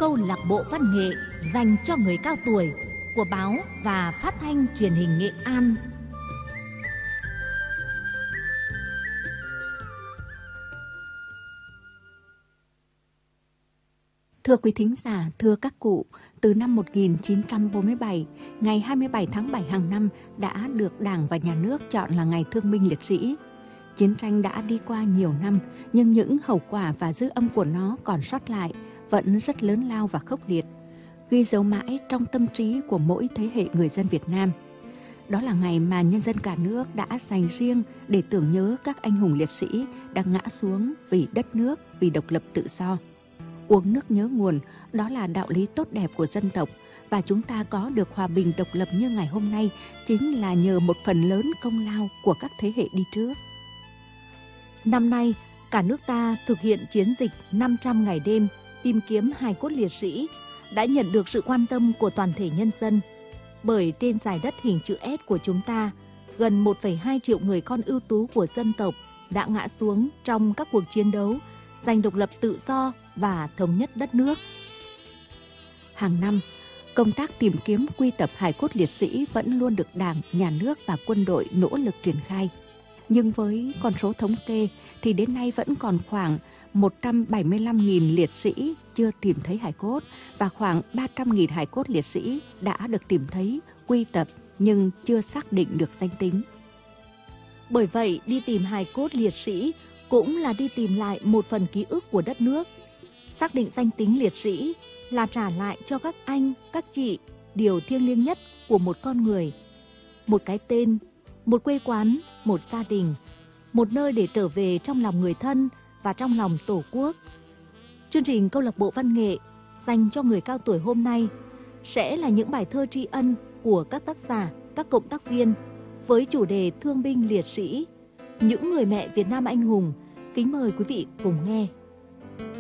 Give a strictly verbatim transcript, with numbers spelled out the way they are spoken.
câu lạc bộ văn nghệ dành cho người cao tuổi của báo và phát thanh truyền hình Nghệ An. Thưa quý thính giả, thưa các cụ, từ năm một nghìn chín trăm bốn mươi bảy, ngày hai mươi bảy tháng bảy hàng năm đã được Đảng và Nhà nước chọn là Ngày Thương binh Liệt sĩ. Chiến tranh đã đi qua nhiều năm, nhưng những hậu quả và dư âm của nó còn sót lại, vẫn rất lớn lao và khốc liệt, ghi dấu mãi trong tâm trí của mỗi thế hệ người dân Việt Nam. Đó là ngày mà nhân dân cả nước đã dành riêng để tưởng nhớ các anh hùng liệt sĩ đang ngã xuống vì đất nước, vì độc lập tự do. Uống nước nhớ nguồn, đó là đạo lý tốt đẹp của dân tộc, và chúng ta có được hòa bình độc lập như ngày hôm nay chính là nhờ một phần lớn công lao của các thế hệ đi trước. Năm nay, cả nước ta thực hiện chiến dịch năm trăm ngày đêm tìm kiếm hài cốt liệt sĩ đã nhận được sự quan tâm của toàn thể nhân dân. Bởi trên dải đất hình chữ S của chúng ta, gần một phẩy hai triệu người con ưu tú của dân tộc đã ngã xuống trong các cuộc chiến đấu giành độc lập tự do và thống nhất đất nước. Hàng năm, công tác tìm kiếm quy tập hài cốt liệt sĩ vẫn luôn được Đảng, Nhà nước và quân đội nỗ lực triển khai. Nhưng với con số thống kê thì đến nay vẫn còn khoảng một trăm bảy mươi lăm nghìn liệt sĩ chưa tìm thấy hài cốt và khoảng ba trăm nghìn hài cốt liệt sĩ đã được tìm thấy, quy tập nhưng chưa xác định được danh tính. Bởi vậy, đi tìm hài cốt liệt sĩ cũng là đi tìm lại một phần ký ức của đất nước. Xác định danh tính liệt sĩ là trả lại cho các anh, các chị điều thiêng liêng nhất của một con người. Một cái tên, một quê quán, một gia đình, một nơi để trở về trong lòng người thân và trong lòng Tổ quốc. Chương trình câu lạc bộ văn nghệ dành cho người cao tuổi hôm nay sẽ là những bài thơ tri ân của các tác giả, các cộng tác viên với chủ đề Thương binh liệt sĩ, những người mẹ Việt Nam anh hùng. Kính mời quý vị cùng nghe.